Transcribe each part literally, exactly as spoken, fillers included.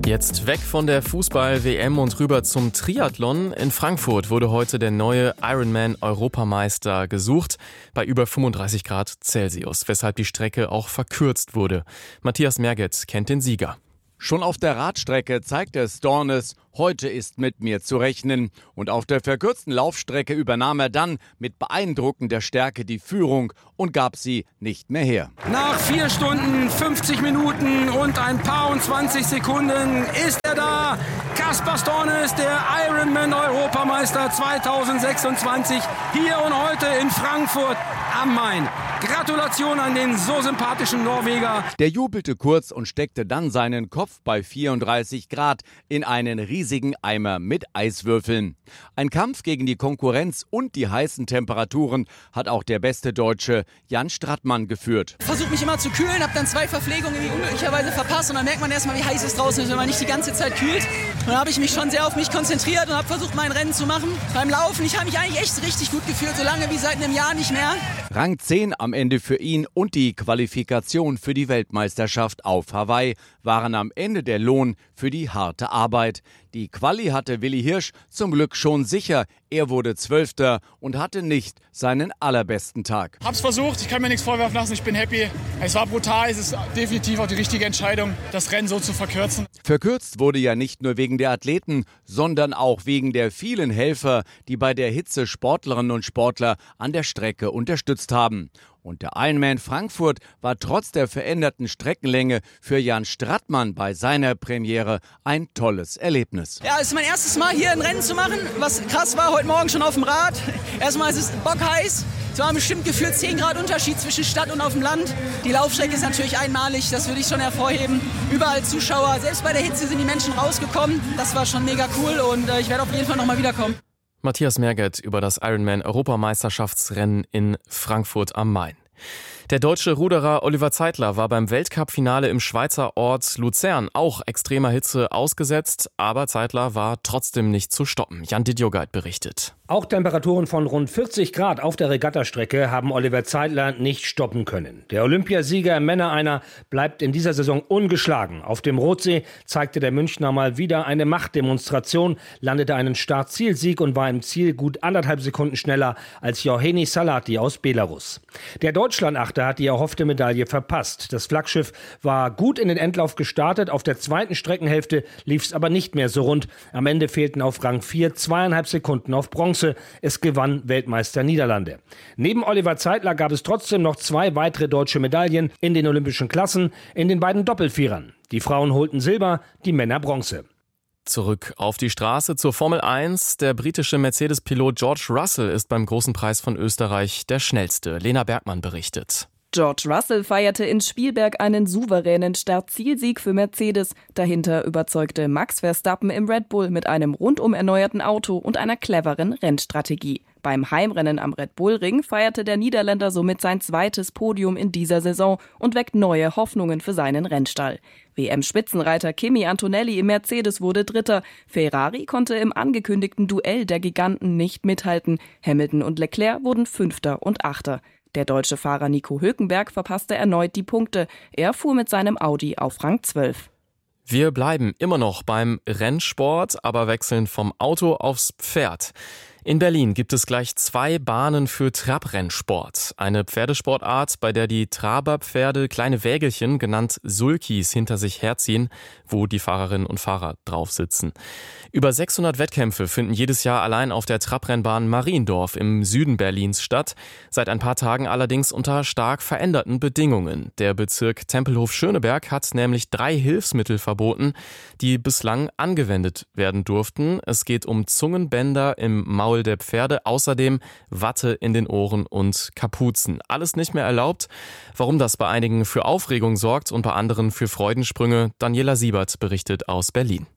Jetzt weg von der Fußball-W M und rüber zum Triathlon. In Frankfurt wurde heute der neue Ironman-Europameister gesucht, bei über fünfunddreißig Grad Celsius, weshalb die Strecke auch verkürzt wurde. Matthias Merget kennt den Sieger. Schon auf der Radstrecke zeigte Stornes, heute ist mit mir zu rechnen. Und auf der verkürzten Laufstrecke übernahm er dann mit beeindruckender Stärke die Führung und gab sie nicht mehr her. Nach vier Stunden, fünfzig Minuten und ein paar und zwanzig Sekunden ist er da. Kaspar Stornes, der Ironman-Europameister zweitausendsechsundzwanzig, hier und heute in Frankfurt am Main. Gratulation an den so sympathischen Norweger. Der jubelte kurz und steckte dann seinen Kopf bei vierunddreißig Grad in einen riesigen Eimer mit Eiswürfeln. Ein Kampf gegen die Konkurrenz und die heißen Temperaturen hat auch der beste Deutsche Jan Strattmann geführt. Versuche mich immer zu kühlen, habe dann zwei Verpflegungen irgendwie unglücklicherweise verpasst und dann merkt man erstmal, wie heiß es draußen ist, wenn man nicht die ganze Zeit kühlt. Und dann habe ich mich schon sehr auf mich konzentriert und habe versucht, mein Rennen zu machen. Beim Laufen, ich habe mich eigentlich echt richtig gut gefühlt, so lange wie seit einem Jahr nicht mehr. Rang zehn am Ende für ihn und die Qualifikation für die Weltmeisterschaft auf Hawaii waren am Ende der Lohn für die harte Arbeit. Die Quali hatte Willi Hirsch zum Glück schon sicher. Er wurde Zwölfter und hatte nicht seinen allerbesten Tag. Hab's versucht, ich kann mir nichts vorwerfen lassen, ich bin happy. Es war brutal, es ist definitiv auch die richtige Entscheidung, das Rennen so zu verkürzen. Verkürzt wurde ja nicht nur wegen der Athleten, sondern auch wegen der vielen Helfer, die bei der Hitze Sportlerinnen und Sportler an der Strecke unterstützt haben. Und der Ironman Frankfurt war trotz der veränderten Streckenlänge für Jan Strattmann bei seiner Premiere ein tolles Erlebnis. Ja, es ist mein erstes Mal hier ein Rennen zu machen, was krass war, heute Morgen schon auf dem Rad. Erstmal ist es bockheiß. Es war bestimmt gefühlt zehn Grad Unterschied zwischen Stadt und auf dem Land. Die Laufstrecke ist natürlich einmalig, das würde ich schon hervorheben. Überall Zuschauer, selbst bei der Hitze sind die Menschen rausgekommen. Das war schon mega cool und äh, ich werde auf jeden Fall nochmal wiederkommen. Matthias Merget über das Ironman-Europameisterschaftsrennen in Frankfurt am Main. Der deutsche Ruderer Oliver Zeitler war beim Weltcup-Finale im Schweizer Ort Luzern auch extremer Hitze ausgesetzt, aber Zeitler war trotzdem nicht zu stoppen. Jan Didjogait berichtet. Auch Temperaturen von rund vierzig Grad auf der Regattastrecke haben Oliver Zeitler nicht stoppen können. Der Olympiasieger im Männer-Einer bleibt in dieser Saison ungeschlagen. Auf dem Rotsee zeigte der Münchner mal wieder eine Machtdemonstration, landete einen Start-Ziel-Sieg und war im Ziel gut anderthalb Sekunden schneller als Johannes Salati aus Belarus. Der Deutschlandachter hat die erhoffte Medaille verpasst. Das Flaggschiff war gut in den Endlauf gestartet, auf der zweiten Streckenhälfte lief es aber nicht mehr so rund. Am Ende fehlten auf Rang vier zweieinhalb Sekunden auf Bronze. Es gewann Weltmeister Niederlande. Neben Oliver Zeitler gab es trotzdem noch zwei weitere deutsche Medaillen in den olympischen Klassen, in den beiden Doppelvierern. Die Frauen holten Silber, die Männer Bronze. Zurück auf die Straße zur Formel eins. Der britische Mercedes-Pilot George Russell ist beim Großen Preis von Österreich der schnellste. Lena Bergmann berichtet. George Russell feierte in Spielberg einen souveränen Start-Ziel-Sieg für Mercedes. Dahinter überzeugte Max Verstappen im Red Bull mit einem rundum erneuerten Auto und einer cleveren Rennstrategie. Beim Heimrennen am Red Bull Ring feierte der Niederländer somit sein zweites Podium in dieser Saison und weckt neue Hoffnungen für seinen Rennstall. W M-Spitzenreiter Kimi Antonelli im Mercedes wurde Dritter. Ferrari konnte im angekündigten Duell der Giganten nicht mithalten. Hamilton und Leclerc wurden Fünfter und Achter. Der deutsche Fahrer Nico Hülkenberg verpasste erneut die Punkte. Er fuhr mit seinem Audi auf Rang zwölf. Wir bleiben immer noch beim Rennsport, aber wechseln vom Auto aufs Pferd. In Berlin gibt es gleich zwei Bahnen für Trabrennsport. Eine Pferdesportart, bei der die Traberpferde kleine Wägelchen, genannt Sulkis, hinter sich herziehen, wo die Fahrerinnen und Fahrer drauf sitzen. Über sechshundert Wettkämpfe finden jedes Jahr allein auf der Trabrennbahn Mariendorf im Süden Berlins statt. Seit ein paar Tagen allerdings unter stark veränderten Bedingungen. Der Bezirk Tempelhof-Schöneberg hat nämlich drei Hilfsmittel verboten, die bislang angewendet werden durften. Es geht um Zungenbänder im Maul der Pferde, außerdem Watte in den Ohren und Kapuzen. Alles nicht mehr erlaubt. Warum das bei einigen für Aufregung sorgt und bei anderen für Freudensprünge, Daniela Siebert berichtet aus Berlin.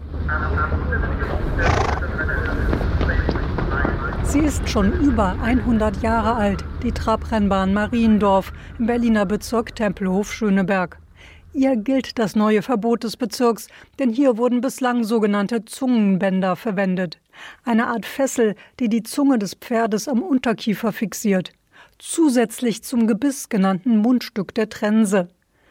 Sie ist schon über hundert Jahre alt, die Trabrennbahn Mariendorf im Berliner Bezirk Tempelhof-Schöneberg. Ihr gilt das neue Verbot des Bezirks, denn hier wurden bislang sogenannte Zungenbänder verwendet. Eine Art Fessel, die die Zunge des Pferdes am Unterkiefer fixiert. Zusätzlich zum Gebiss genannten Mundstück der Trense.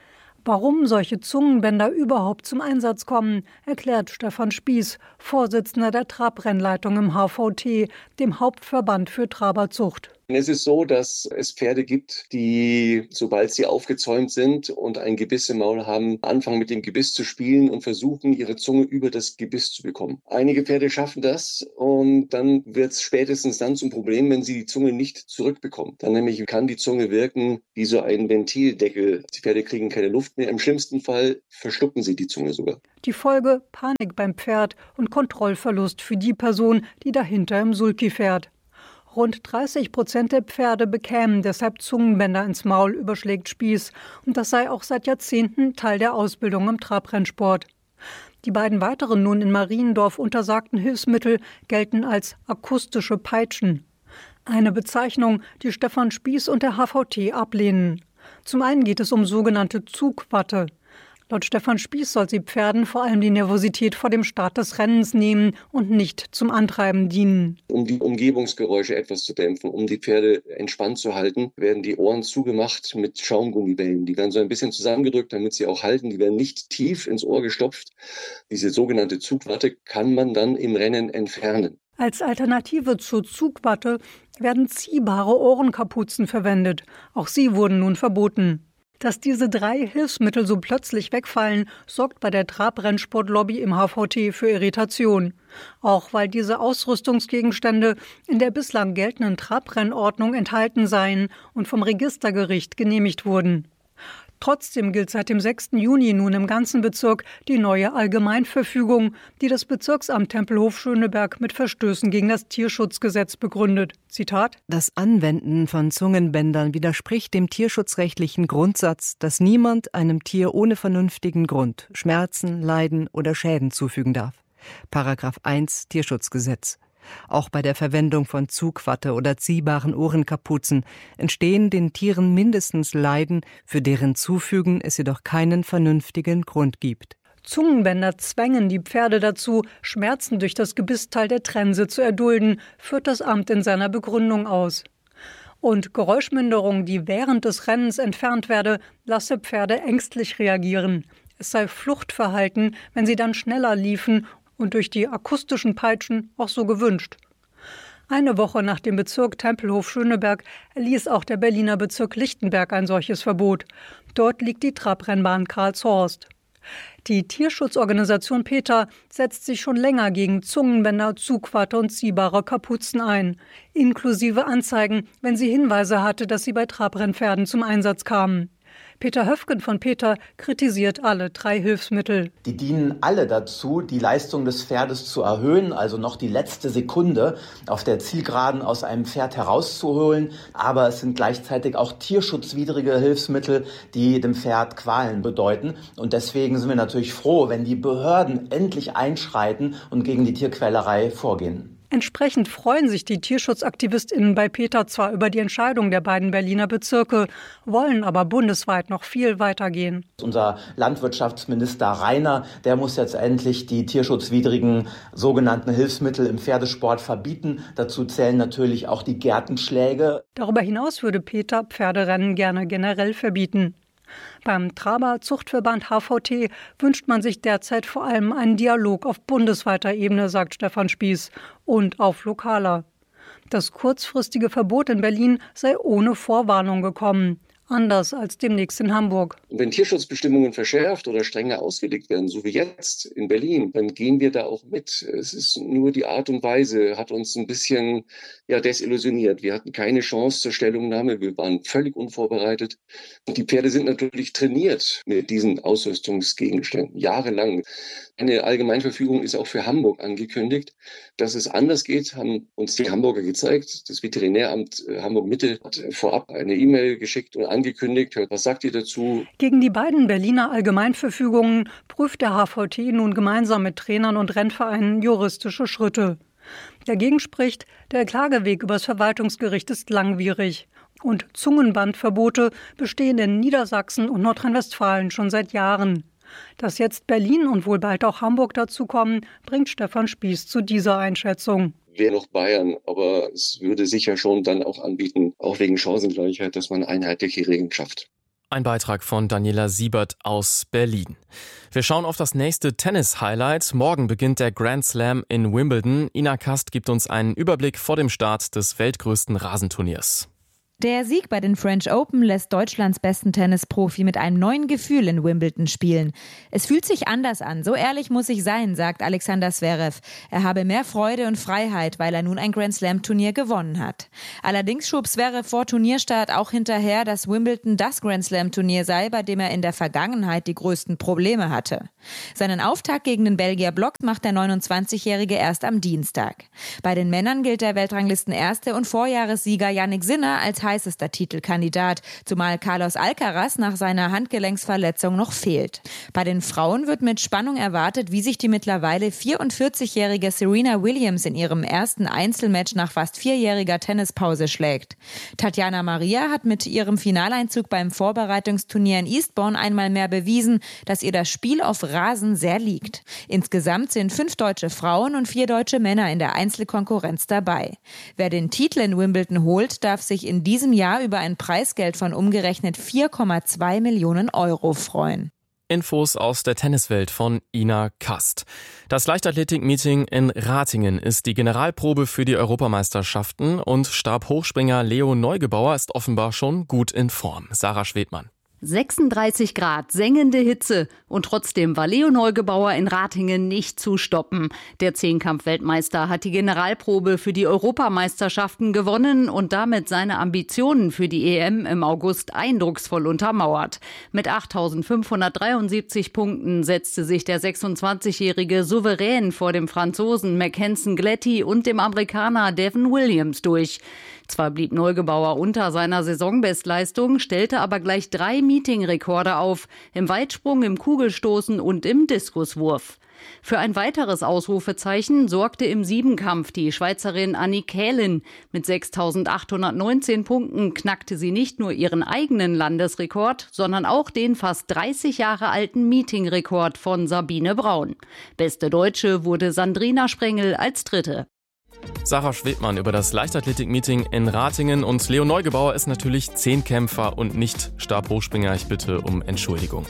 Warum solche Zungenbänder überhaupt zum Einsatz kommen, erklärt Stefan Spieß, Vorsitzender der Trabrennleitung im H V T, dem Hauptverband für Traberzucht. Es ist so, dass es Pferde gibt, die, sobald sie aufgezäumt sind und ein Gebiss im Maul haben, anfangen mit dem Gebiss zu spielen und versuchen, ihre Zunge über das Gebiss zu bekommen. Einige Pferde schaffen das und dann wird es spätestens dann zum Problem, wenn sie die Zunge nicht zurückbekommen. Dann nämlich kann die Zunge wirken wie so ein Ventildeckel. Die Pferde kriegen keine Luft mehr. Im schlimmsten Fall verschlucken sie die Zunge sogar. Die Folge: Panik beim Pferd und Kontrollverlust für die Person, die dahinter im Sulky fährt. Rund dreißig Prozent der Pferde bekämen deshalb Zungenbänder ins Maul, überschlägt Spieß. Und das sei auch seit Jahrzehnten Teil der Ausbildung im Trabrennsport. Die beiden weiteren nun in Mariendorf untersagten Hilfsmittel gelten als akustische Peitschen. Eine Bezeichnung, die Stefan Spieß und der H V T ablehnen. Zum einen geht es um sogenannte Zugwatte. Laut Stefan Spieß soll sie Pferden vor allem die Nervosität vor dem Start des Rennens nehmen und nicht zum Antreiben dienen. Um die Umgebungsgeräusche etwas zu dämpfen, um die Pferde entspannt zu halten, werden die Ohren zugemacht mit Schaumgummibällen. Die werden so ein bisschen zusammengedrückt, damit sie auch halten. Die werden nicht tief ins Ohr gestopft. Diese sogenannte Zugwatte kann man dann im Rennen entfernen. Als Alternative zur Zugwatte werden ziehbare Ohrenkapuzen verwendet. Auch sie wurden nun verboten. Dass diese drei Hilfsmittel so plötzlich wegfallen, sorgt bei der Trabrennsportlobby im H V T für Irritation. Auch weil diese Ausrüstungsgegenstände in der bislang geltenden Trabrennordnung enthalten seien und vom Registergericht genehmigt wurden. Trotzdem gilt seit dem sechsten Juni nun im ganzen Bezirk die neue Allgemeinverfügung, die das Bezirksamt Tempelhof-Schöneberg mit Verstößen gegen das Tierschutzgesetz begründet. Zitat: Das Anwenden von Zungenbändern widerspricht dem tierschutzrechtlichen Grundsatz, dass niemand einem Tier ohne vernünftigen Grund Schmerzen, Leiden oder Schäden zufügen darf. Paragraph eins Tierschutzgesetz. Auch bei der Verwendung von Zugwatte oder ziehbaren Ohrenkapuzen entstehen den Tieren mindestens Leiden, für deren Zufügen es jedoch keinen vernünftigen Grund gibt. Zungenbänder zwängen die Pferde dazu, Schmerzen durch das Gebissteil der Trense zu erdulden, führt das Amt in seiner Begründung aus. Und Geräuschminderung, die während des Rennens entfernt werde, lasse Pferde ängstlich reagieren. Es sei Fluchtverhalten, wenn sie dann schneller liefen und durch die akustischen Peitschen auch so gewünscht. Eine Woche nach dem Bezirk Tempelhof-Schöneberg erließ auch der Berliner Bezirk Lichtenberg ein solches Verbot. Dort liegt die Trabrennbahn Karlshorst. Die Tierschutzorganisation PETA setzt sich schon länger gegen Zungenbänder, Zugwatte und ziehbare Kapuzen ein, inklusive Anzeigen, wenn sie Hinweise hatte, dass sie bei Trabrennpferden zum Einsatz kamen. Peter Höfgen von PETA kritisiert alle drei Hilfsmittel. Die dienen alle dazu, die Leistung des Pferdes zu erhöhen, also noch die letzte Sekunde auf der Zielgeraden aus einem Pferd herauszuholen. Aber es sind gleichzeitig auch tierschutzwidrige Hilfsmittel, die dem Pferd Qualen bedeuten. Und deswegen sind wir natürlich froh, wenn die Behörden endlich einschreiten und gegen die Tierquälerei vorgehen. Entsprechend freuen sich die TierschutzaktivistInnen bei PETA zwar über die Entscheidung der beiden Berliner Bezirke, wollen aber bundesweit noch viel weiter gehen. Unser Landwirtschaftsminister Rainer, der muss jetzt endlich die tierschutzwidrigen sogenannten Hilfsmittel im Pferdesport verbieten. Dazu zählen natürlich auch die Gertenschläge. Darüber hinaus würde PETA Pferderennen gerne generell verbieten. Beim Traber-Zuchtverband H V T wünscht man sich derzeit vor allem einen Dialog auf bundesweiter Ebene, sagt Stefan Spieß, und auf lokaler. Das kurzfristige Verbot in Berlin sei ohne Vorwarnung gekommen. Anders als demnächst in Hamburg. Wenn Tierschutzbestimmungen verschärft oder strenger ausgelegt werden, so wie jetzt in Berlin, dann gehen wir da auch mit. Es ist nur die Art und Weise, hat uns ein bisschen ja, desillusioniert. Wir hatten keine Chance zur Stellungnahme, wir waren völlig unvorbereitet. Und die Pferde sind natürlich trainiert mit diesen Ausrüstungsgegenständen, jahrelang. Eine Allgemeinverfügung ist auch für Hamburg angekündigt. Dass es anders geht, haben uns die Hamburger gezeigt. Das Veterinäramt Hamburg-Mitte hat vorab eine E-Mail geschickt und angekündigt. Was sagt ihr dazu? Gegen die beiden Berliner Allgemeinverfügungen prüft der H V T nun gemeinsam mit Trainern und Rennvereinen juristische Schritte. Dagegen spricht, der Klageweg übers Verwaltungsgericht ist langwierig. Und Zungenbandverbote bestehen in Niedersachsen und Nordrhein-Westfalen schon seit Jahren. Dass jetzt Berlin und wohl bald auch Hamburg dazukommen, bringt Stefan Spieß zu dieser Einschätzung. Wäre noch Bayern, aber es würde sicher schon dann auch anbieten, auch wegen Chancengleichheit, dass man einheitliche Regeln schafft. Ein Beitrag von Daniela Siebert aus Berlin. Wir schauen auf das nächste Tennis-Highlight. Morgen beginnt der Grand Slam in Wimbledon. Ina Kast gibt uns einen Überblick vor dem Start des weltgrößten Rasenturniers. Der Sieg bei den French Open lässt Deutschlands besten Tennisprofi mit einem neuen Gefühl in Wimbledon spielen. Es fühlt sich anders an, so ehrlich muss ich sein, sagt Alexander Zverev. Er habe mehr Freude und Freiheit, weil er nun ein Grand Slam Turnier gewonnen hat. Allerdings schob Zverev vor Turnierstart auch hinterher, dass Wimbledon das Grand Slam Turnier sei, bei dem er in der Vergangenheit die größten Probleme hatte. Seinen Auftakt gegen den Belgier Block macht der neunundzwanzigjährige erst am Dienstag. Bei den Männern gilt der Weltranglistenerste und Vorjahressieger Jannik Sinner als heißester Titelkandidat, zumal Carlos Alcaraz nach seiner Handgelenksverletzung noch fehlt. Bei den Frauen wird mit Spannung erwartet, wie sich die mittlerweile vierundvierzigjährige Serena Williams in ihrem ersten Einzelmatch nach fast vierjähriger Tennispause schlägt. Tatjana Maria hat mit ihrem Finaleinzug beim Vorbereitungsturnier in Eastbourne einmal mehr bewiesen, dass ihr das Spiel auf Rasen sehr liegt. Insgesamt sind fünf deutsche Frauen und vier deutsche Männer in der Einzelkonkurrenz dabei. Wer den Titel in Wimbledon holt, darf sich in diesem Jahr über ein Preisgeld von umgerechnet vier Komma zwei Millionen Euro freuen. Infos aus der Tenniswelt von Ina Kast. Das Leichtathletik-Meeting in Ratingen ist die Generalprobe für die Europameisterschaften und Stabhochspringer Leo Neugebauer ist offenbar schon gut in Form. Sarah Schwedmann. sechsunddreißig Grad, sengende Hitze und trotzdem war Leo Neugebauer in Ratingen nicht zu stoppen. Der Zehnkampf-Weltmeister hat die Generalprobe für die Europameisterschaften gewonnen und damit seine Ambitionen für die E M im August eindrucksvoll untermauert. Mit achttausendfünfhundertdreiundsiebzig Punkten setzte sich der sechsundzwanzigjährige souverän vor dem Franzosen Mackensen Gletty und dem Amerikaner Devin Williams durch. Zwar blieb Neugebauer unter seiner Saisonbestleistung, stellte aber gleich drei Meetingrekorde auf, im Weitsprung, im Kugelstoßen und im Diskuswurf. Für ein weiteres Ausrufezeichen sorgte im Siebenkampf die Schweizerin Annie Kählin. Mit sechstausendachthundertneunzehn Punkten knackte sie nicht nur ihren eigenen Landesrekord, sondern auch den fast dreißig Jahre alten Meetingrekord von Sabine Braun. Beste Deutsche wurde Sandrina Sprengel als Dritte. Sarah Schwedmann über das Leichtathletik-Meeting in Ratingen und Leo Neugebauer ist natürlich Zehnkämpfer und nicht Stabhochspringer. Ich bitte um Entschuldigung.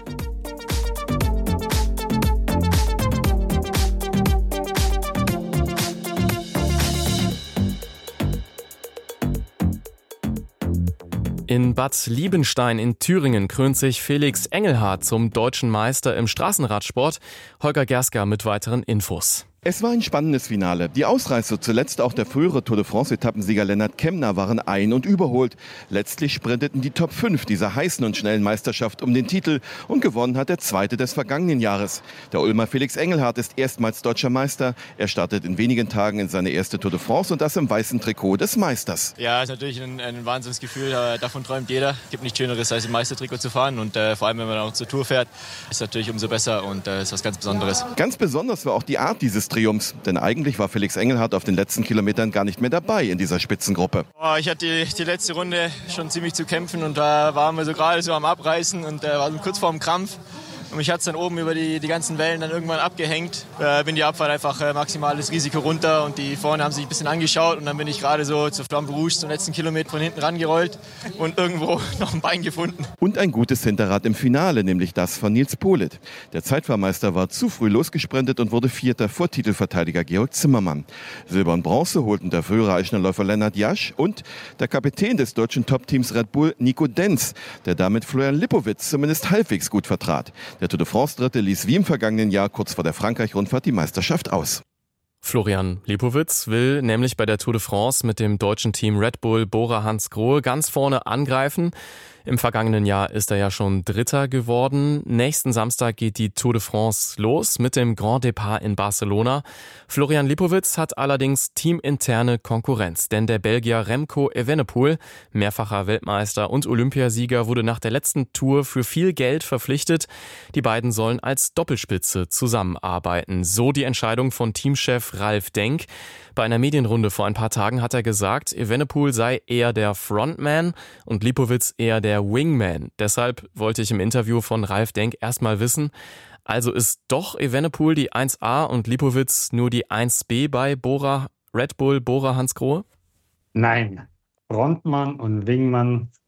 In Bad Liebenstein in Thüringen krönt sich Felix Engelhardt zum deutschen Meister im Straßenradsport. Holger Gersker mit weiteren Infos. Es war ein spannendes Finale. Die Ausreißer, zuletzt auch der frühere Tour de France-Etappensieger Lennart Kemna, waren ein- und überholt. Letztlich sprinteten die Top fünf dieser heißen und schnellen Meisterschaft um den Titel und gewonnen hat der zweite des vergangenen Jahres. Der Ulmer Felix Engelhardt ist erstmals deutscher Meister. Er startet in wenigen Tagen in seine erste Tour de France und das im weißen Trikot des Meisters. Ja, ist natürlich ein, ein Wahnsinnsgefühl. Davon träumt jeder. Es gibt nichts Schöneres, als im Meistertrikot zu fahren. Und äh, vor allem, wenn man auch zur Tour fährt, ist natürlich umso besser und äh, ist was ganz Besonderes. Ganz besonders war auch die Art dieses Triumphs, denn eigentlich war Felix Engelhardt auf den letzten Kilometern gar nicht mehr dabei in dieser Spitzengruppe. Oh, ich hatte die, die letzte Runde schon ziemlich zu kämpfen und da waren wir so gerade so am Abreißen und äh, war so kurz vorm Krampf. Und mich hat es dann oben über die, die ganzen Wellen dann irgendwann abgehängt. Äh, bin die Abfahrt einfach äh, maximales Risiko runter und die vorne haben sich ein bisschen angeschaut und dann bin ich gerade so zur Flamme Rouge zum letzten Kilometer von hinten rangerollt und irgendwo noch ein Bein gefunden. Und ein gutes Hinterrad im Finale, nämlich das von Nils Politt. Der Zeitfahrmeister war zu früh losgesprintet und wurde Vierter vor Titelverteidiger Georg Zimmermann. Silber und Bronze holten der frühere Eichnerläufer Lennart Jasch und der Kapitän des deutschen Top-Teams Red Bull, Nico Denz, der damit Florian Lipowitz zumindest halbwegs gut vertrat. Der Tour de France-Dritte ließ wie im vergangenen Jahr kurz vor der Frankreich-Rundfahrt die Meisterschaft aus. Florian Lipowitz will nämlich bei der Tour de France mit dem deutschen Team Red Bull Bora Hansgrohe ganz vorne angreifen. Im vergangenen Jahr ist er ja schon Dritter geworden. Nächsten Samstag geht die Tour de France los mit dem Grand Départ in Barcelona. Florian Lipowitz hat allerdings teaminterne Konkurrenz, denn der Belgier Remco Evenepoel, mehrfacher Weltmeister und Olympiasieger, wurde nach der letzten Tour für viel Geld verpflichtet. Die beiden sollen als Doppelspitze zusammenarbeiten. So die Entscheidung von Teamchef Ralf Denk. Bei einer Medienrunde vor ein paar Tagen hat er gesagt, Evenepoel sei eher der Frontman und Lipowitz eher der Wingman. Deshalb wollte ich im Interview von Ralf Denk erstmal wissen, also ist doch Evenepoel die eins a und Lipowitz nur die eins b bei Bora, Red Bull Bora Hansgrohe? Nein, Frontmann und Wingman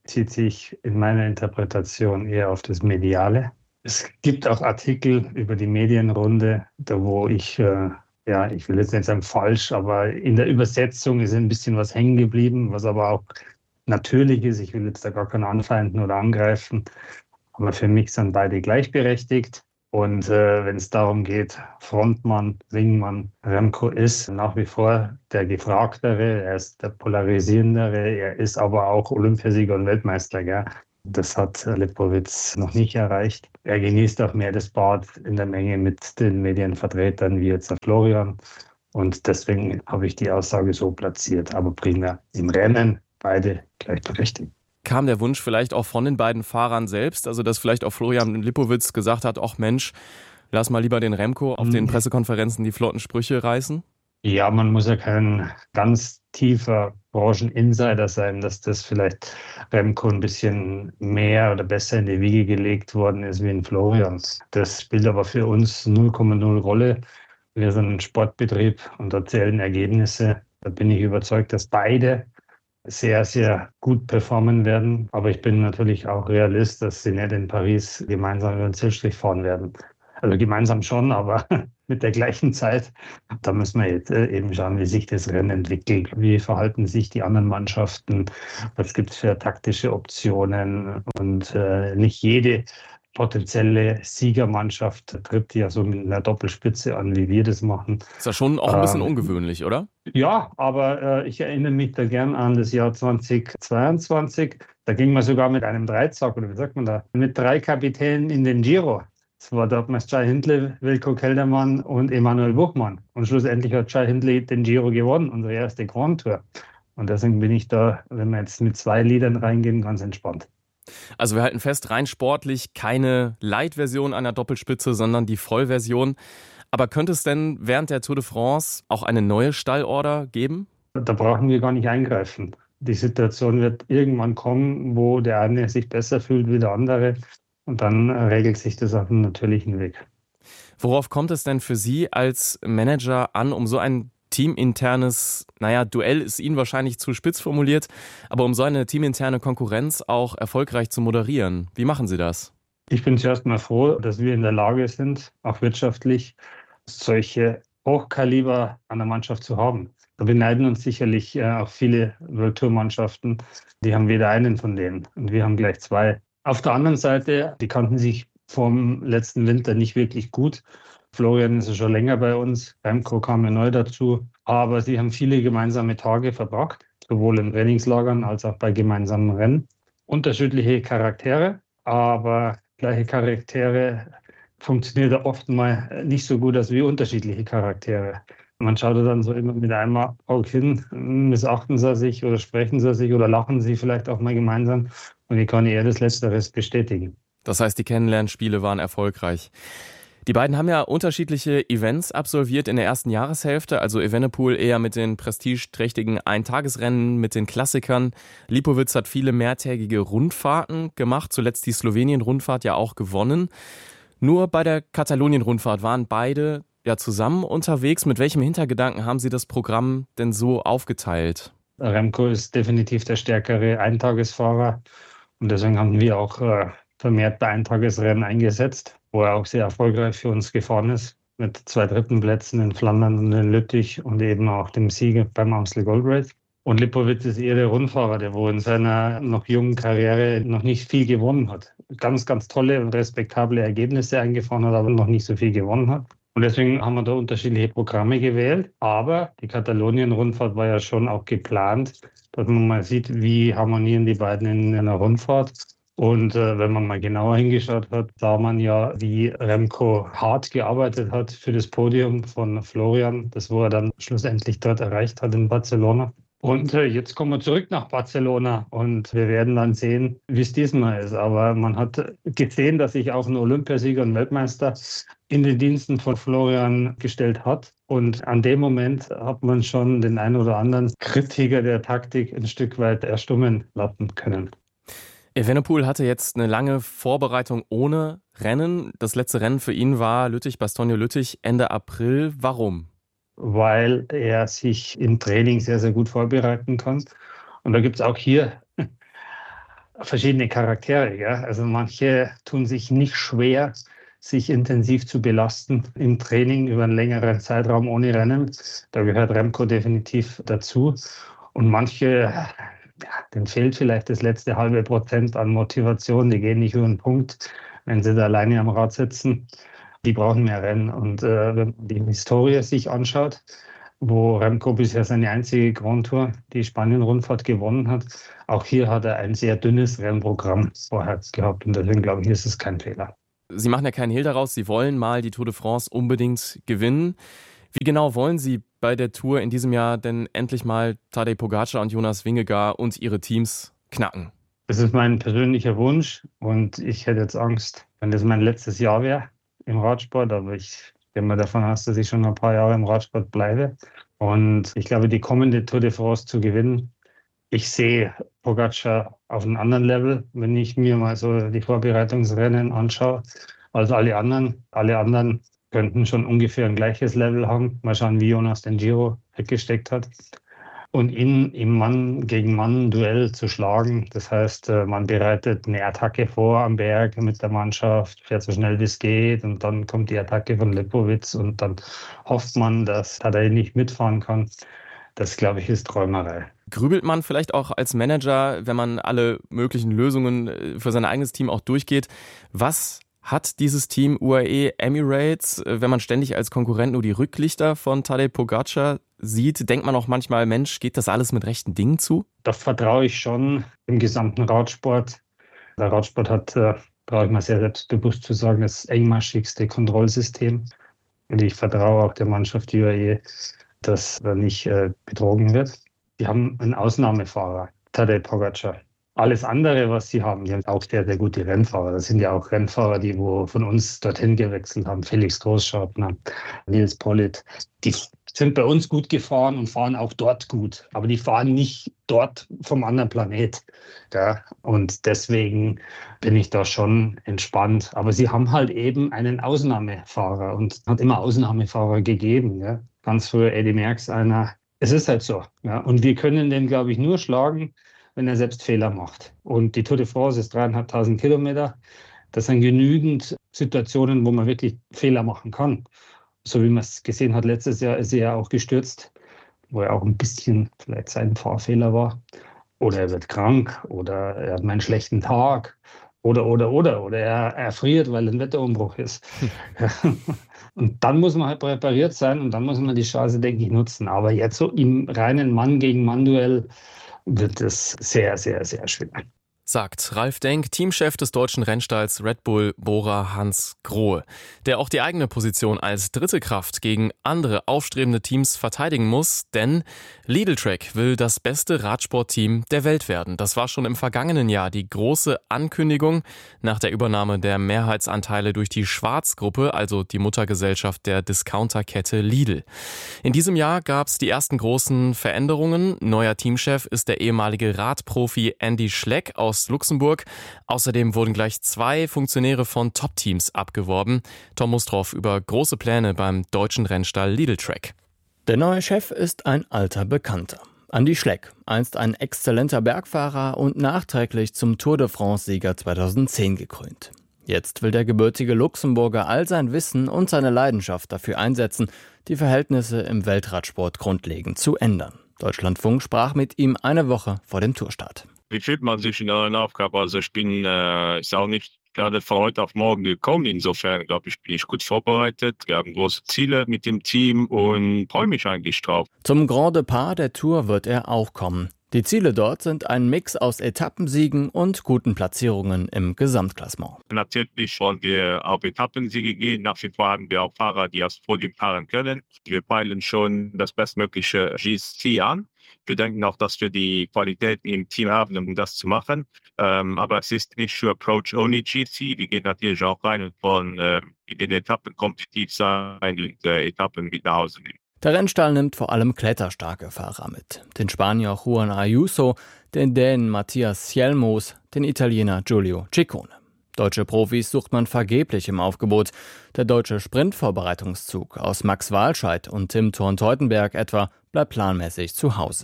zieht sich in meiner Interpretation eher auf das Mediale. Es gibt auch Artikel über die Medienrunde, da wo ich, äh, ja, ich will jetzt nicht sagen falsch, aber in der Übersetzung ist ein bisschen was hängen geblieben, was aber auch natürlich ist. Ich will jetzt da gar keinen anfeinden oder angreifen, aber für mich sind beide gleichberechtigt. Und äh, wenn es darum geht, Frontmann, Ringmann, Remco ist nach wie vor der Gefragtere, er ist der Polarisierendere, er ist aber auch Olympiasieger und Weltmeister. Gell? Das hat Lipowitz noch nicht erreicht. Er genießt auch mehr das Bad in der Menge mit den Medienvertretern wie jetzt der Florian. Und deswegen habe ich die Aussage so platziert, aber primär im Rennen beide gleichberechtigt. Kam der Wunsch vielleicht auch von den beiden Fahrern selbst, also dass vielleicht auch Florian Lipowitz gesagt hat, ach Mensch, lass mal lieber den Remco auf den Pressekonferenzen die flotten Sprüche reißen? Ja, man muss ja kein ganz tiefer Brancheninsider sein, dass das vielleicht Remco ein bisschen mehr oder besser in die Wiege gelegt worden ist wie in Florian. Das spielt aber für uns null Komma null Rolle. Wir sind ein Sportbetrieb und da zählen Ergebnisse. Da bin ich überzeugt, dass beide sehr, sehr gut performen werden. Aber ich bin natürlich auch Realist, dass sie nicht in Paris gemeinsam über den Zielstrich fahren werden. Also gemeinsam schon, aber mit der gleichen Zeit. Da müssen wir jetzt eben schauen, wie sich das Rennen entwickelt. Wie verhalten sich die anderen Mannschaften? Was gibt es für taktische Optionen? Und äh, nicht jede potenzielle Siegermannschaft tritt ja so mit einer Doppelspitze an, wie wir das machen. Ist ja schon auch ein bisschen ähm, ungewöhnlich, oder? Ja, aber äh, ich erinnere mich da gern an das Jahr zweitausendzweiundzwanzig. Da ging man sogar mit einem Dreizack, oder wie sagt man da, mit drei Kapitänen in den Giro. Das war damals Jai Hindley, Wilco Kelderman und Emanuel Buchmann. Und schlussendlich hat Jai Hindley den Giro gewonnen, unsere erste Grand Tour. Und deswegen bin ich da, wenn wir jetzt mit zwei Liedern reingehen, ganz entspannt. Also wir halten fest, rein sportlich keine Light-Version einer Doppelspitze, sondern die Vollversion. Aber könnte es denn während der Tour de France auch eine neue Stallorder geben? Da brauchen wir gar nicht eingreifen. Die Situation wird irgendwann kommen, wo der eine sich besser fühlt wie der andere. Und dann regelt sich das auf einem natürlichen Weg. Worauf kommt es denn für Sie als Manager an, um so ein teaminternes, naja, Duell ist Ihnen wahrscheinlich zu spitz formuliert, aber um so eine teaminterne Konkurrenz auch erfolgreich zu moderieren? Wie machen Sie das? Ich bin zuerst mal froh, dass wir in der Lage sind, auch wirtschaftlich solche Hochkaliber an der Mannschaft zu haben. Da beneiden uns sicherlich äh, auch viele World Tour Mannschaften. Die haben weder einen von denen und wir haben gleich zwei. Auf der anderen Seite, die kannten sich vom letzten Winter nicht wirklich gut. Florian ist ja schon länger bei uns, Remco kam ja neu dazu. Aber sie haben viele gemeinsame Tage verbracht, sowohl in Trainingslagern als auch bei gemeinsamen Rennen. Unterschiedliche Charaktere, aber gleiche Charaktere funktioniert ja oft mal nicht so gut als wie unterschiedliche Charaktere. Man schaut dann so immer mit einem Auge hin, missachten sie sich oder sprechen sie sich oder lachen sie vielleicht auch mal gemeinsam. Und ich kann eher das Letzteres bestätigen. Das heißt, die Kennenlernspiele waren erfolgreich. Die beiden haben ja unterschiedliche Events absolviert in der ersten Jahreshälfte, also Evenepoel eher mit den prestigeträchtigen Eintagesrennen, mit den Klassikern. Lipowitz hat viele mehrtägige Rundfahrten gemacht, zuletzt die Slowenien-Rundfahrt ja auch gewonnen. Nur bei der Katalonien-Rundfahrt waren beide ja zusammen unterwegs. Mit welchem Hintergedanken haben Sie das Programm denn so aufgeteilt? Remco ist definitiv der stärkere Eintagesfahrer und deswegen haben wir auch äh, vermehrt bei Eintagesrennen eingesetzt, wo er auch sehr erfolgreich für uns gefahren ist, mit zwei dritten Plätzen in Flandern und in Lüttich und eben auch dem Sieg beim Amstel Gold Race. Und Lipowitz ist eher der Rundfahrer, der wo in seiner noch jungen Karriere noch nicht viel gewonnen hat. Ganz, ganz tolle und respektable Ergebnisse eingefahren hat, aber noch nicht so viel gewonnen hat. Und deswegen haben wir da unterschiedliche Programme gewählt. Aber die Katalonien-Rundfahrt war ja schon auch geplant, dass man mal sieht, wie harmonieren die beiden in einer Rundfahrt. Und äh, wenn man mal genauer hingeschaut hat, sah man ja, wie Remco hart gearbeitet hat für das Podium von Florian, das wo er dann schlussendlich dort erreicht hat in Barcelona. Und äh, jetzt kommen wir zurück nach Barcelona und wir werden dann sehen, wie es diesmal ist. Aber man hat gesehen, dass sich auch ein Olympiasieger und Weltmeister in den Diensten von Florian gestellt hat. Und an dem Moment hat man schon den einen oder anderen Kritiker der Taktik ein Stück weit erstummen lassen können. Evenepoel hatte jetzt eine lange Vorbereitung ohne Rennen. Das letzte Rennen für ihn war Lüttich-Bastogne-Lüttich Ende April. Warum? Weil er sich im Training sehr, sehr gut vorbereiten kann. Und da gibt es auch hier verschiedene Charaktere. Ja? Also manche tun sich nicht schwer, sich intensiv zu belasten im Training über einen längeren Zeitraum ohne Rennen. Da gehört Remco definitiv dazu. Und manche, ja, denen fehlt vielleicht das letzte halbe Prozent an Motivation. Die gehen nicht über den Punkt, wenn sie da alleine am Rad sitzen. Die brauchen mehr Rennen. Und äh, wenn man die Historie sich anschaut, wo Remco bisher seine einzige Grand Tour, die Spanien-Rundfahrt, gewonnen hat, auch hier hat er ein sehr dünnes Rennprogramm vorher gehabt. Und deswegen glaube ich, ist es kein Fehler. Sie machen ja keinen Hehl daraus, Sie wollen mal die Tour de France unbedingt gewinnen. Wie genau wollen Sie bei der Tour in diesem Jahr denn endlich mal Tadej Pogačar und Jonas Vingegaard und ihre Teams knacken? Das ist mein persönlicher Wunsch und ich hätte jetzt Angst, wenn das mein letztes Jahr wäre im Radsport, aber ich gehe mal davon aus, dass ich schon ein paar Jahre im Radsport bleibe. Und ich glaube, die kommende Tour de France zu gewinnen, ich sehe Pogačar auf einem anderen Level, wenn ich mir mal so die Vorbereitungsrennen anschaue, als alle anderen. Alle anderen könnten schon ungefähr ein gleiches Level haben. Mal schauen, wie Jonas den Giro weggesteckt hat. Und ihn im Mann-gegen-Mann-Duell zu schlagen, das heißt, man bereitet eine Attacke vor am Berg mit der Mannschaft, fährt so schnell wie es geht und dann kommt die Attacke von Lepowitz und dann hofft man, dass Tadej nicht mitfahren kann. Das, glaube ich, ist Träumerei. Grübelt man vielleicht auch als Manager, wenn man alle möglichen Lösungen für sein eigenes Team auch durchgeht? Was hat dieses Team U A E Emirates, wenn man ständig als Konkurrent nur die Rücklichter von Tadej Pogačar sieht? Denkt man auch manchmal, Mensch, geht das alles mit rechten Dingen zu? Da vertraue ich schon im gesamten Radsport. Der Radsport hat, äh, brauche ich mal sehr selbstbewusst zu sagen, das engmaschigste Kontrollsystem. Und ich vertraue auch der Mannschaft U A E, dass da nicht äh, betrogen wird. Die haben einen Ausnahmefahrer, Tadej Pogačar. Alles andere, was sie haben, die haben auch sehr, sehr gute Rennfahrer. Das sind ja auch Rennfahrer, die wo von uns dorthin gewechselt haben. Felix Großschartner, Nils Politt. Die sind bei uns gut gefahren und fahren auch dort gut. Aber die fahren nicht dort vom anderen Planet. Ja, und deswegen bin ich da schon entspannt. Aber sie haben halt eben einen Ausnahmefahrer und es hat immer Ausnahmefahrer gegeben. Ja. Ganz früher Eddy Merckx einer. Es ist halt so. Ja. Und wir können den, glaube ich, nur schlagen, wenn er selbst Fehler macht. Und die Tour de France ist dreieinhalbtausend Kilometer. Das sind genügend Situationen, wo man wirklich Fehler machen kann. So wie man es gesehen hat, letztes Jahr ist er ja auch gestürzt, wo er auch ein bisschen vielleicht sein Fahrfehler war. Oder er wird krank oder er hat einen schlechten Tag oder, oder, oder. Oder er erfriert, weil ein Wetterumbruch ist. Hm. Und dann muss man halt präpariert sein und dann muss man die Chance, denke ich, nutzen. Aber jetzt so im reinen Mann-gegen-Mann-Duell wird es sehr, sehr, sehr schwer. Sagt Ralf Denk, Teamchef des deutschen Rennstalls Red Bull Bora Hans Grohe, der auch die eigene Position als dritte Kraft gegen andere aufstrebende Teams verteidigen muss, denn Lidl Trek will das beste Radsportteam der Welt werden. Das war schon im vergangenen Jahr die große Ankündigung nach der Übernahme der Mehrheitsanteile durch die Schwarz-Gruppe, also die Muttergesellschaft der Discounterkette Lidl. In diesem Jahr gab es die ersten großen Veränderungen. Neuer Teamchef ist der ehemalige Radprofi Andy Schleck aus Luxemburg. Außerdem wurden gleich zwei Funktionäre von Top-Teams abgeworben. Tom Mustroff über große Pläne beim deutschen Rennstall Lidl Trek. Der neue Chef ist ein alter Bekannter. Andy Schleck, einst ein exzellenter Bergfahrer und nachträglich zum Tour de France-Sieger zweitausendzehn gekrönt. Jetzt will der gebürtige Luxemburger all sein Wissen und seine Leidenschaft dafür einsetzen, die Verhältnisse im Weltradsport grundlegend zu ändern. Deutschlandfunk sprach mit ihm eine Woche vor dem Tourstart. Wie fühlt man sich in einer Aufgabe? Also ich bin äh, ist auch nicht gerade von heute auf morgen gekommen. Insofern, glaube ich, bin ich gut vorbereitet. Wir haben große Ziele mit dem Team und freue mich eigentlich drauf. Zum Grand Depart der Tour wird er auch kommen. Die Ziele dort sind ein Mix aus Etappensiegen und guten Platzierungen im Gesamtklassement. Natürlich wollen wir auf Etappensiege gehen. Nach wie vor haben wir auch Fahrer, die aufs Podium fahren können. Wir peilen schon das bestmögliche G C an. Wir denken auch, dass wir die Qualität im Team haben, um das zu machen. Ähm, aber es ist nicht für Approach Only G C. Wir gehen natürlich auch rein und wollen äh, in den Etappen kompetitiv sein und äh, Etappen mit nach Hause nehmen. Der Rennstall nimmt vor allem kletterstarke Fahrer mit. Den Spanier Juan Ayuso, den Dänen Matthias Sjelmos, den Italiener Giulio Ciccone. Deutsche Profis sucht man vergeblich im Aufgebot. Der deutsche Sprintvorbereitungszug aus Max Walscheid und Tim Thorn-Teutenberg etwa bleibt planmäßig zu Hause.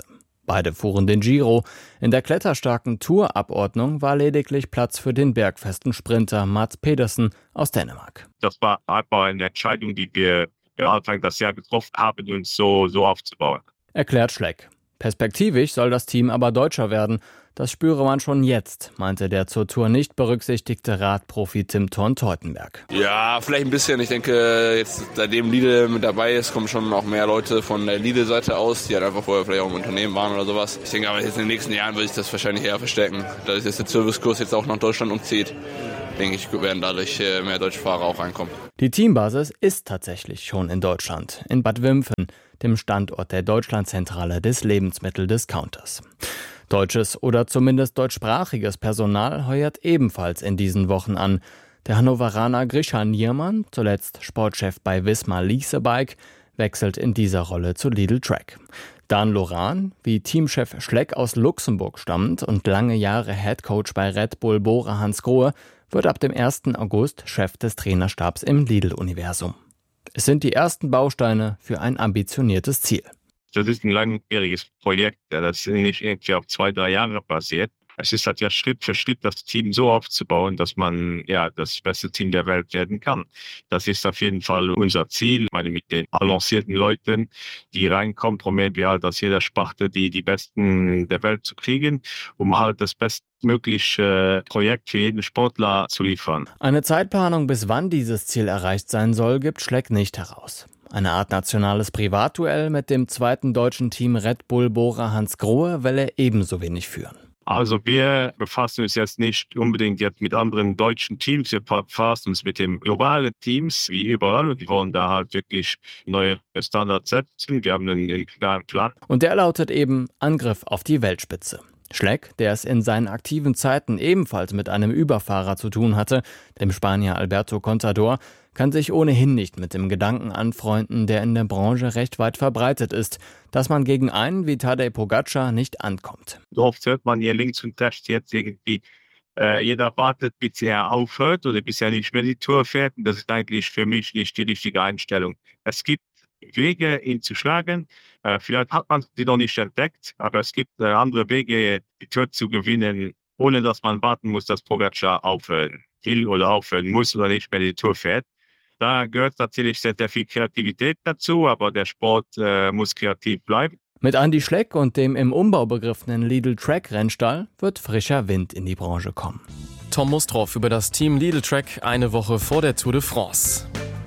Beide fuhren den Giro. In der kletterstarken Tourabordnung war lediglich Platz für den bergfesten Sprinter Mads Pedersen aus Dänemark. Das war einfach eine Entscheidung, die wir Anfang des Jahres getroffen haben, uns so, so aufzubauen. Erklärt Schleck. Perspektivisch soll das Team aber deutscher werden. Das spüre man schon jetzt, meinte der zur Tour nicht berücksichtigte Radprofi Tim Thorn-Teutenberg. Ja, vielleicht ein bisschen. Ich denke, jetzt seitdem Lidl mit dabei ist, kommen schon auch mehr Leute von der Lidl-Seite aus, die halt einfach vorher vielleicht auch im Unternehmen waren oder sowas. Ich denke aber jetzt in den nächsten Jahren wird sich das wahrscheinlich eher verstärken. Da ist jetzt der Servicekurs jetzt auch nach Deutschland umzieht, denke ich, werden dadurch mehr deutsche Fahrer auch reinkommen. Die Teambasis ist tatsächlich schon in Deutschland, in Bad Wimpfen, dem Standort der Deutschlandzentrale des Lebensmitteldiscounters. Deutsches oder zumindest deutschsprachiges Personal heuert ebenfalls in diesen Wochen an. Der Hannoveraner Grisha Niermann, zuletzt Sportchef bei Visma Leasebike, wechselt in dieser Rolle zu Lidl Track. Dan Loran, wie Teamchef Schleck aus Luxemburg stammt und lange Jahre Headcoach bei Red Bull Bora Hansgrohe, wird ab dem ersten August Chef des Trainerstabs im Lidl-Universum. Es sind die ersten Bausteine für ein ambitioniertes Ziel. Das ist ein langjähriges Projekt, das nicht irgendwie auf zwei, drei Jahre passiert. Es ist halt ja Schritt für Schritt das Team so aufzubauen, dass man ja das beste Team der Welt werden kann. Das ist auf jeden Fall unser Ziel. Ich meine, mit den balancierten Leuten, die reinkommen, probieren wir halt aus jeder Sparte die, die Besten der Welt zu kriegen, um halt das bestmögliche Projekt für jeden Sportler zu liefern. Eine Zeitplanung, bis wann dieses Ziel erreicht sein soll, gibt Schleck nicht heraus. Eine Art nationales Privatduell mit dem zweiten deutschen Team Red Bull Bora Hansgrohe will er ebenso wenig führen. Also wir befassen uns jetzt nicht unbedingt jetzt mit anderen deutschen Teams, wir befassen uns mit den globalen Teams, wie überall, und wir wollen da halt wirklich neue Standards setzen. Wir haben einen klaren Plan. Und der lautet eben Angriff auf die Weltspitze. Schleck, der es in seinen aktiven Zeiten ebenfalls mit einem Überfahrer zu tun hatte, dem Spanier Alberto Contador, kann sich ohnehin nicht mit dem Gedanken anfreunden, der in der Branche recht weit verbreitet ist, dass man gegen einen wie Tadej Pogacar nicht ankommt. So oft hört man hier links und rechts jetzt irgendwie, äh, jeder wartet, bis er aufhört oder bis er nicht mehr die Tour fährt. Und das ist eigentlich für mich nicht die richtige Einstellung. Es gibt Wege, ihn zu schlagen. Äh, vielleicht hat man sie noch nicht entdeckt, aber es gibt äh, andere Wege, die Tour zu gewinnen, ohne dass man warten muss, dass Pogacar aufhören will oder aufhören muss oder nicht mehr die Tour fährt. Da gehört natürlich sehr, sehr viel Kreativität dazu, aber der Sport äh, muss kreativ bleiben. Mit Andi Schleck und dem im Umbau begriffenen Lidl Track Rennstall wird frischer Wind in die Branche kommen. Tom Mustroff über das Team Lidl Track eine Woche vor der Tour de France.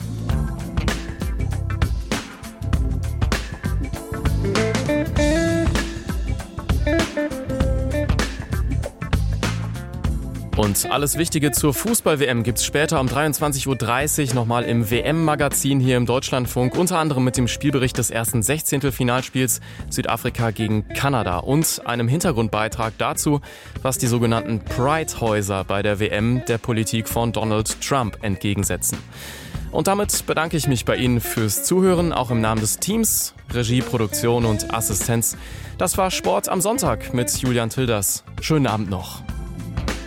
Und alles Wichtige zur Fußball-W M gibt's später um dreiundzwanzig Uhr dreißig nochmal im W M-Magazin hier im Deutschlandfunk. Unter anderem mit dem Spielbericht des ersten Sechzehntelfinalspiels Südafrika gegen Kanada und einem Hintergrundbeitrag dazu, was die sogenannten Pride-Häuser bei der W M der Politik von Donald Trump entgegensetzen. Und damit bedanke ich mich bei Ihnen fürs Zuhören, auch im Namen des Teams, Regie, Produktion und Assistenz. Das war Sport am Sonntag mit Julian Tilders. Schönen Abend noch.